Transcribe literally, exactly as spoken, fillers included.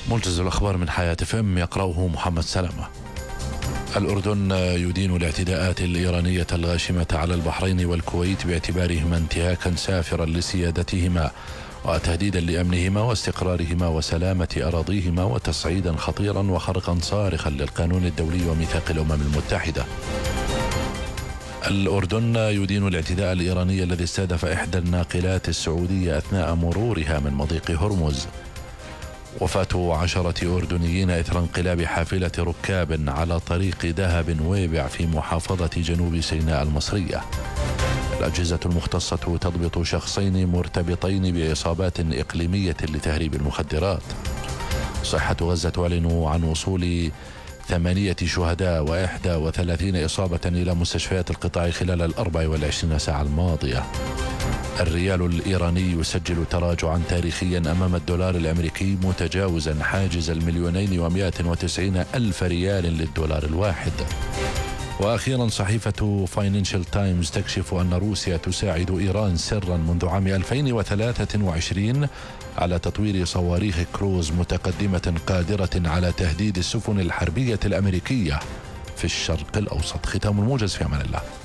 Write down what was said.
موجز الأخبار من حياة اف ام يقرأه محمد سلامة. الأردن يدين الاعتداءات الإيرانية الغاشمة على البحرين والكويت باعتبارهما انتهاكا سافرا لسيادتهما وتهديدا لأمنهما واستقرارهما وسلامة أراضيهما وتصعيدا خطيرا وخرقا صارخا للقانون الدولي وميثاق الأمم المتحدة. الأردن يدين الاعتداء الإيراني الذي استهدف إحدى الناقلات السعودية أثناء مرورها من مضيق هرمز. وفاة عشرة أردنيين إثر انقلاب حافلة ركاب على طريق دهب ويبع في محافظة جنوب سيناء المصرية. الأجهزة المختصة تضبط شخصين مرتبطين بإصابات إقليمية لتهريب المخدرات. صحة غزة تعلن عن وصول ثمانية شهداء وإحدى وثلاثين إصابة إلى مستشفيات القطاع خلال الأربع والعشرين ساعة الماضية. الريال الإيراني يسجل تراجعا تاريخيا أمام الدولار الأمريكي متجاوزا حاجز المليونين ومائة وتسعين ألف ريال للدولار الواحد. وأخيرا صحيفة فاينانشال تايمز تكشف أن روسيا تساعد إيران سرا منذ عام ألفين وثلاثة وعشرين على تطوير صواريخ كروز متقدمة قادرة على تهديد السفن الحربية الأمريكية في الشرق الأوسط. ختام الموجز، في أمان الله.